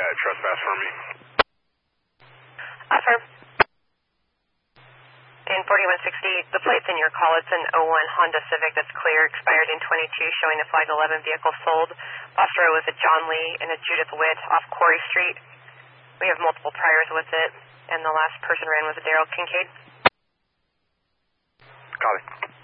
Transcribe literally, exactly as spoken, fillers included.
that trespass for me. Affirm. In forty-one sixty, the plate's in your call. It's an oh one Honda Civic that's clear, expired in twenty-two, showing a flag eleven vehicle sold. Last row was a John Lee and a Judith Witt off Quarry Street. We have multiple priors with it, and the last person ran was a Daryl Kincaid. Copy.